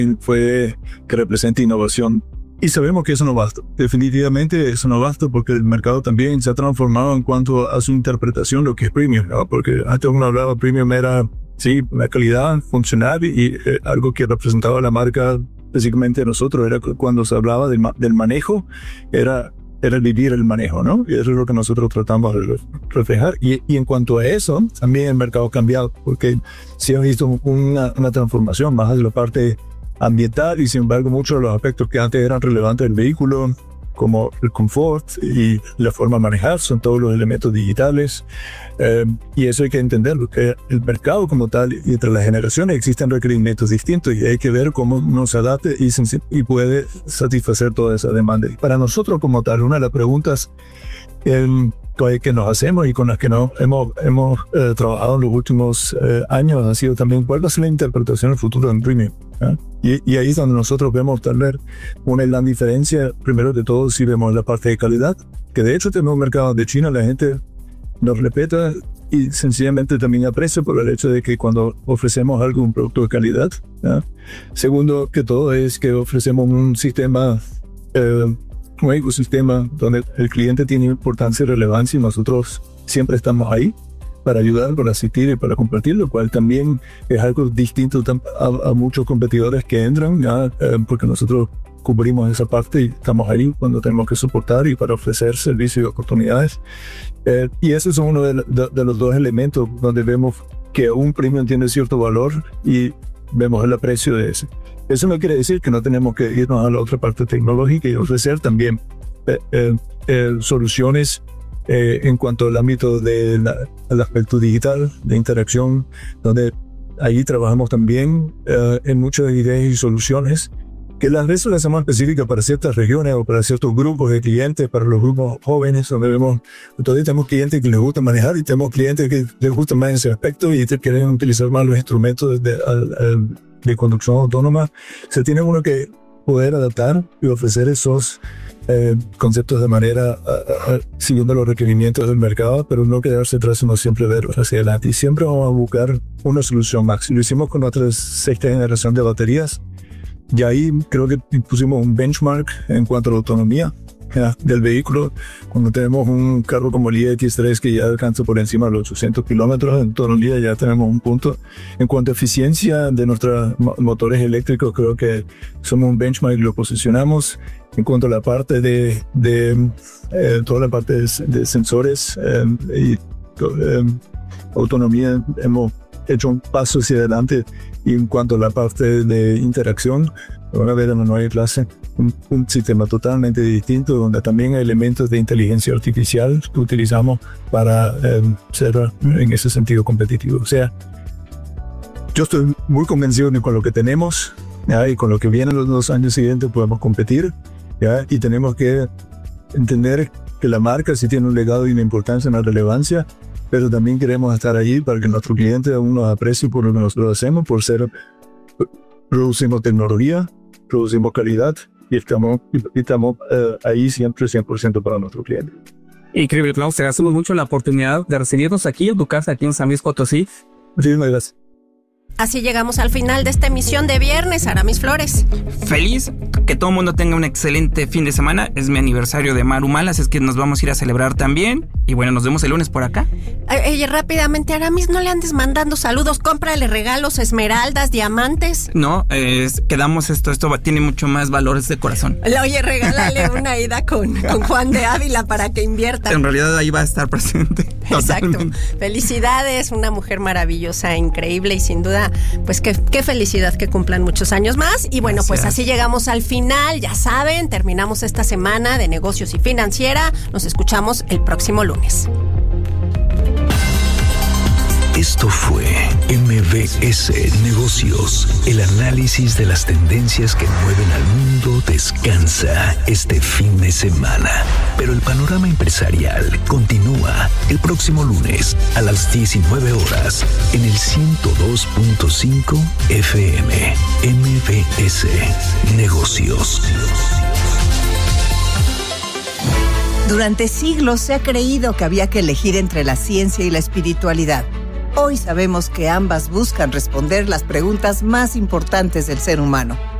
fue que representa innovación. Y sabemos que eso no basta. Definitivamente eso no basta porque el mercado también se ha transformado en cuanto a su interpretación de lo que es premium, ¿no? Porque antes uno hablaba premium era, sí, la calidad funcional y algo que representaba la marca, básicamente nosotros, era cuando se hablaba del manejo, era vivir el manejo, ¿no? Y eso es lo que nosotros tratamos de reflejar. Y en cuanto a eso, también el mercado ha cambiado, porque sí ha visto una transformación más de la parte ambiental y sin embargo muchos de los aspectos que antes eran relevantes del vehículo, como el confort y la forma de manejar, son todos los elementos digitales. Y eso hay que entenderlo, que el mercado como tal y entre las generaciones existen requerimientos distintos y hay que ver cómo uno se adapte y puede satisfacer toda esa demanda. Y para nosotros como tal, una de las preguntas que nos hacemos y con las que hemos trabajado en los últimos años ha sido también cuál va a ser la interpretación del futuro en premium. Y ahí es donde nosotros vemos tal vez una gran diferencia. Primero de todo, si vemos la parte de calidad, que de hecho tenemos un mercado de China, la gente nos respeta y sencillamente también aprecia por el hecho de que cuando ofrecemos un producto de calidad. Segundo que todo es que ofrecemos un sistema, un ecosistema donde el cliente tiene importancia y relevancia y nosotros siempre estamos ahí para ayudar, para asistir y para compartir, lo cual también es algo distinto a muchos competidores que entran, porque nosotros cubrimos esa parte y estamos ahí cuando tenemos que soportar y para ofrecer servicios y oportunidades. Y ese es uno de los dos elementos donde vemos que un premium tiene cierto valor y vemos el aprecio de ese. Eso no quiere decir que no tenemos que irnos a la otra parte tecnológica y ofrecer también soluciones en cuanto al ámbito del aspecto digital, de interacción, donde ahí trabajamos también en muchas ideas y soluciones que las veces las hacemos específicas para ciertas regiones o para ciertos grupos de clientes, para los grupos jóvenes, donde vemos, todavía tenemos clientes que les gusta manejar y tenemos clientes que les gusta más en ese aspecto y quieren utilizar más los instrumentos de conducción autónoma. Se tiene uno que poder adaptar y ofrecer esos conceptos de manera siguiendo los requerimientos del mercado, pero no quedarse atrás, sino siempre ver hacia adelante. Y siempre vamos a buscar una solución más. Lo hicimos con nuestra sexta generación de baterías. Y ahí creo que pusimos un benchmark en cuanto a la autonomía del vehículo. Cuando tenemos un carro como el iX3 que ya alcanza por encima de los 800 kilómetros de autonomía, ya tenemos un punto. En cuanto a eficiencia de nuestros motores eléctricos, creo que somos un benchmark y lo posicionamos. En cuanto a la parte de toda la parte de sensores y autonomía, hemos hecho un paso hacia adelante. Y en cuanto a la parte de interacción, van a ver en la nueva clase un sistema totalmente distinto, donde también hay elementos de inteligencia artificial que utilizamos para ser en ese sentido competitivo. O sea, yo estoy muy convencido de que con lo que tenemos y con lo que viene en los 2 años siguientes podemos competir, y tenemos que entender que la marca sí tiene un legado y una importancia, una relevancia, pero también queremos estar allí para que nuestro cliente aún nos aprecie por lo que nosotros hacemos, por ser, producimos tecnología, producimos calidad y estamos ahí siempre 100% para nuestro cliente. Increíble, Klaus. Te agradecemos mucho la oportunidad de recibirnos aquí en tu casa, aquí en San Luis Potosí. Muchísimas gracias. Así llegamos al final de esta emisión de viernes. Aramis Flores. Feliz, que todo el mundo tenga un excelente fin de semana. Es mi aniversario de Maru Mal, así es que nos vamos a ir a celebrar también. Y bueno, nos vemos el lunes por acá. Oye, rápidamente, Aramis, no le andes mandando saludos. Cómprale regalos, esmeraldas, diamantes. No, quedamos esto tiene mucho más valores de corazón. Oye, regálale una ida con Juan de Ávila para que invierta. En realidad ahí va a estar presente. Exacto. Totalmente. Felicidades, una mujer maravillosa, increíble y sin duda, pues qué felicidad que cumplan muchos años más. Y bueno, pues así llegamos al final. Ya saben, terminamos esta semana de negocios y financiera. Nos escuchamos el próximo lunes. Esto fue MBS Negocios. El análisis de las tendencias que mueven al mundo descansa este fin de semana. Pero el panorama empresarial continúa el próximo lunes a las 19 horas en el 102.5 FM. MBS Negocios. Durante siglos se ha creído que había que elegir entre la ciencia y la espiritualidad. Hoy sabemos que ambas buscan responder las preguntas más importantes del ser humano.